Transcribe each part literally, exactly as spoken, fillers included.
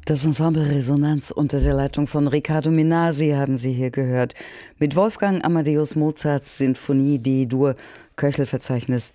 Das Ensemble Resonanz unter der Leitung von Riccardo Minasi haben Sie hier gehört. Mit Wolfgang Amadeus Mozarts Sinfonie D-Dur, Köchelverzeichnis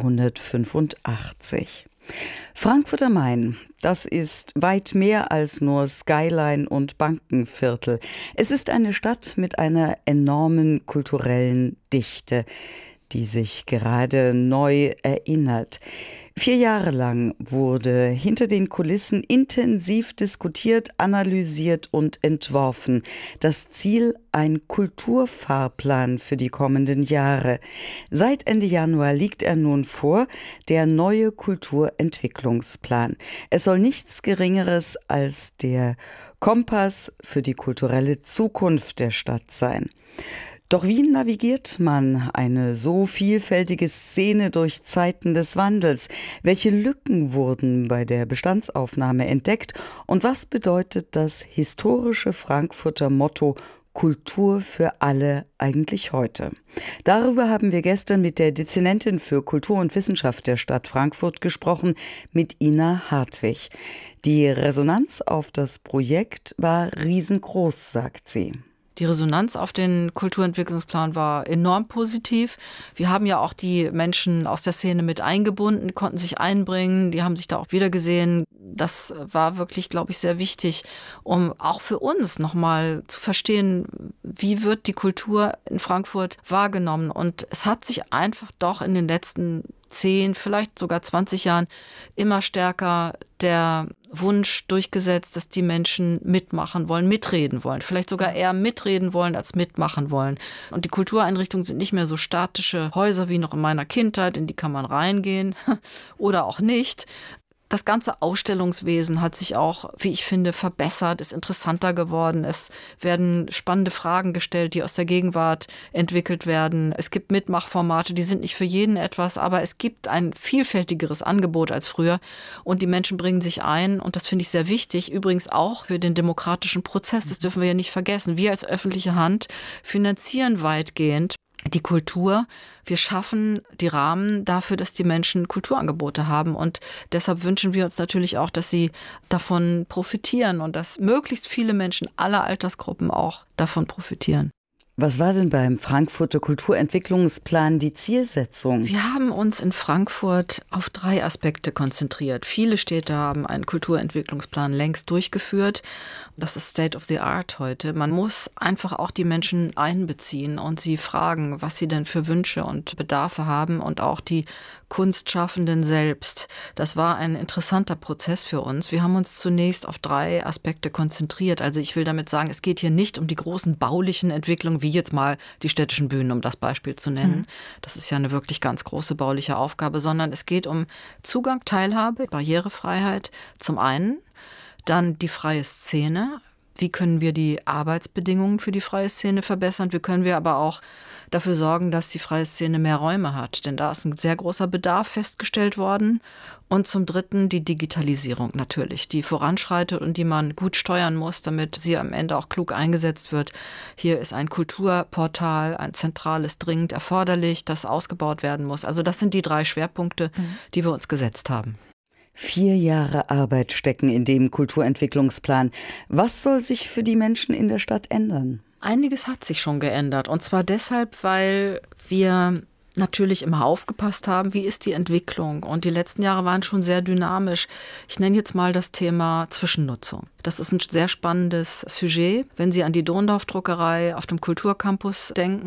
dreihundertfünfundachtzig. Frankfurt am Main, das ist weit mehr als nur Skyline und Bankenviertel. Es ist eine Stadt mit einer enormen kulturellen Dichte, die sich gerade neu erinnert. Vier Jahre lang wurde hinter den Kulissen intensiv diskutiert, analysiert und entworfen. Das Ziel: ein Kulturfahrplan für die kommenden Jahre. Seit Ende Januar liegt er nun vor, der neue Kulturentwicklungsplan. Es soll nichts Geringeres als der Kompass für die kulturelle Zukunft der Stadt sein. Doch wie navigiert man eine so vielfältige Szene durch Zeiten des Wandels? Welche Lücken wurden bei der Bestandsaufnahme entdeckt? Und was bedeutet das historische Frankfurter Motto Kultur für alle eigentlich heute? Darüber haben wir gestern mit der Dezernentin für Kultur und Wissenschaft der Stadt Frankfurt gesprochen, mit Ina Hartwig. Die Resonanz auf das Projekt war riesengroß, sagt sie. Die Resonanz auf den Kulturentwicklungsplan war enorm positiv. Wir haben ja auch die Menschen aus der Szene mit eingebunden, konnten sich einbringen, die haben sich da auch wiedergesehen. Das war wirklich, glaube ich, sehr wichtig, um auch für uns nochmal zu verstehen, wie wird die Kultur in Frankfurt wahrgenommen. Und es hat sich einfach doch in den letzten zehn, vielleicht sogar zwanzig Jahren immer stärker der Wunsch durchgesetzt, dass die Menschen mitmachen wollen, mitreden wollen, vielleicht sogar eher mitreden wollen als mitmachen wollen. Und die Kultureinrichtungen sind nicht mehr so statische Häuser wie noch in meiner Kindheit, in die kann man reingehen oder auch nicht. Das ganze Ausstellungswesen hat sich auch, wie ich finde, verbessert, ist interessanter geworden. Es werden spannende Fragen gestellt, die aus der Gegenwart entwickelt werden. Es gibt Mitmachformate, die sind nicht für jeden etwas, aber es gibt ein vielfältigeres Angebot als früher. Und die Menschen bringen sich ein und das finde ich sehr wichtig. Übrigens auch für den demokratischen Prozess, das dürfen wir ja nicht vergessen. Wir als öffentliche Hand finanzieren weitgehend die Kultur. Wir schaffen die Rahmen dafür, dass die Menschen Kulturangebote haben. Und deshalb wünschen wir uns natürlich auch, dass sie davon profitieren und dass möglichst viele Menschen aller Altersgruppen auch davon profitieren. Was war denn beim Frankfurter Kulturentwicklungsplan die Zielsetzung? Wir haben uns in Frankfurt auf drei Aspekte konzentriert. Viele Städte haben einen Kulturentwicklungsplan längst durchgeführt. Das ist State of the Art heute. Man muss einfach auch die Menschen einbeziehen und sie fragen, was sie denn für Wünsche und Bedarfe haben und auch die Kunstschaffenden selbst. Das war ein interessanter Prozess für uns. Wir haben uns zunächst auf drei Aspekte konzentriert. Also ich will damit sagen, es geht hier nicht um die großen baulichen Entwicklungen, wie jetzt mal die städtischen Bühnen, um das Beispiel zu nennen. Mhm. Das ist ja eine wirklich ganz große bauliche Aufgabe, sondern es geht um Zugang, Teilhabe, Barrierefreiheit zum einen, dann die freie Szene. Wie können wir die Arbeitsbedingungen für die freie Szene verbessern? Wie können wir aber auch dafür sorgen, dass die freie Szene mehr Räume hat? Denn da ist ein sehr großer Bedarf festgestellt worden. Und zum Dritten die Digitalisierung natürlich, die voranschreitet und die man gut steuern muss, damit sie am Ende auch klug eingesetzt wird. Hier ist ein Kulturportal, ein zentrales, dringend erforderlich, das ausgebaut werden muss. Also das sind die drei Schwerpunkte, mhm. die wir uns gesetzt haben. Vier Jahre Arbeit stecken in dem Kulturentwicklungsplan. Was soll sich für die Menschen in der Stadt ändern? Einiges hat sich schon geändert. Und zwar deshalb, weil wir natürlich immer aufgepasst haben, wie ist die Entwicklung. Und die letzten Jahre waren schon sehr dynamisch. Ich nenne jetzt mal das Thema Zwischennutzung. Das ist ein sehr spannendes Sujet. Wenn Sie an die Dondorf-Druckerei auf dem Kulturcampus denken,